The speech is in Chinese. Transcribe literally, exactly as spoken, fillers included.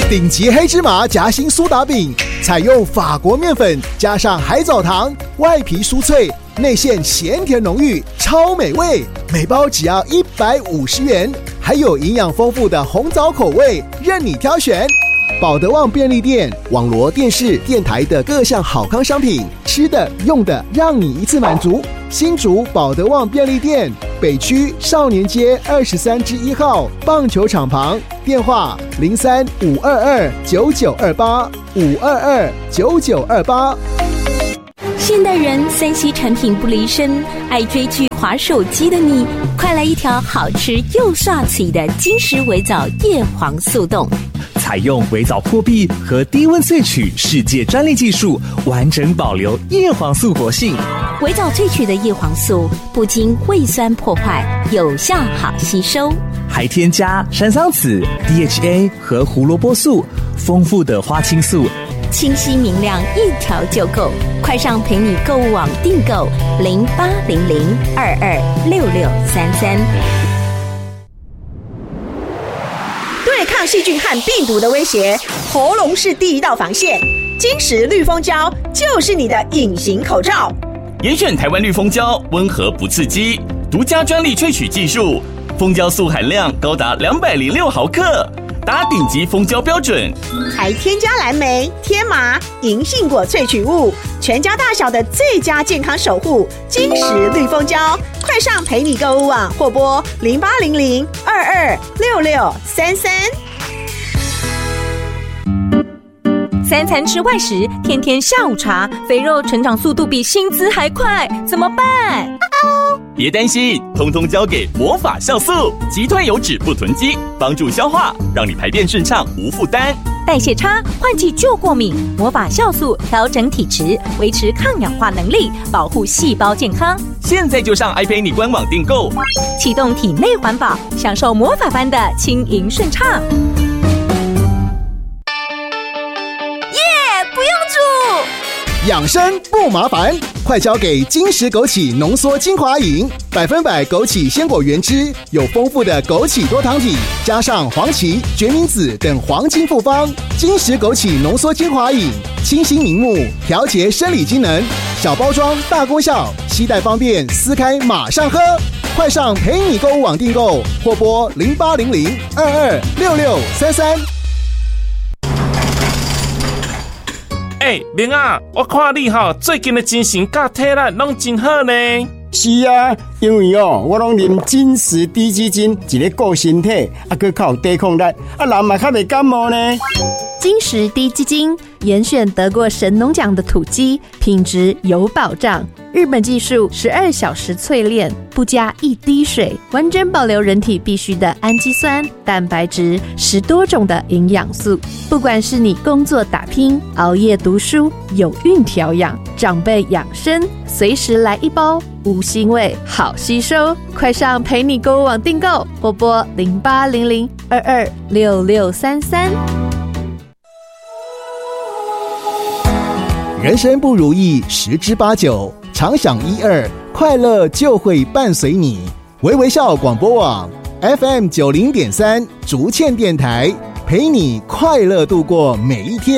顶级黑芝麻夹心苏打饼，采用法国面粉加上海藻糖，外皮酥脆，内馅咸甜浓郁，超美味。每包只要一百五十元，还有营养丰富的红枣口味，任你挑选。保德旺便利店网罗电视、电台的各项好康商品，吃的、用的，让你一次满足。新竹保德旺便利店，北区少年街二十三之一号棒球场旁，电话零三五二二九九二八五二二九九二八。 现代人三 C 产品不离身，爱追剧、滑手机的你，快来一条好吃又帅气的金石微藻叶黄素冻。 采用微藻破壁和低温萃取世界专利技术，完整保留叶黄素活性。 微藻萃取的叶黄素不经胃酸破坏，有效好吸收， 还添加山桑子、D H A 和胡萝卜素，丰富的花青素， 清晰明亮，一条就够。快上陪你购物网订购零八零零二二六六三三。 对抗细菌和病毒的威胁，喉咙是第一道防线。金石绿蜂胶就是你的隐形口罩。 严选台湾绿蜂胶，温和不刺激，独家专利萃取技术，蜂胶素含量高达两百零六毫克，达顶级蜂胶标准， 还添加蓝莓、天麻、银杏果萃取物，全家大小的最佳健康守护。金石绿蜂胶，快上陪你购物网或拨零八零零二二六六三三。 三餐吃外食，天天下午茶，肥肉成长速度比薪资还快，怎么办？ 别担心，通通交给魔法酵素，击退油脂不囤积，帮助消化，让你排便顺畅无负担。 代谢差、换季就过敏，魔法酵素调整体质，维持抗氧化能力，保护细胞健康。 现在就上爱陪你官网订购， 启动体内环保，享受魔法般的轻盈顺畅。 养生不麻烦，快交给金石枸杞浓缩精华饮，百分百枸杞鲜果原汁，有丰富的枸杞多糖体，加上黄芪、决明子等黄金复方。金石枸杞浓缩精华饮，清新明目，调节生理机能，小包装大功效，携带方便，撕开马上喝。快上陪你购物网订购，或拨零八零零二二六六三三。 哎、欸，明啊，我看你哈最近的精神甲体力拢真好呢。 是啊，因为哦，我拢啉金石低基金，一个顾身体，啊，佮较有抵抗力，啊，人嘛较袂感冒呢。 金石低基金严选得过神农奖的土鸡，品质有保障。日本技术十二小时淬炼，不加一滴水，完整保留人体必需的氨基酸、蛋白质，十多种的营养素。不管是你工作打拼、熬夜读书、有孕调养、长辈养生，随时来一包，无腥味，好吸收。快上陪你购物网订购，或拨零八零零二二六六三三。 人生不如意十之八九，常想一二，快乐就会伴随你。微微笑广播网 F M 九零点三，竹堑电台，陪你快乐度过每一天。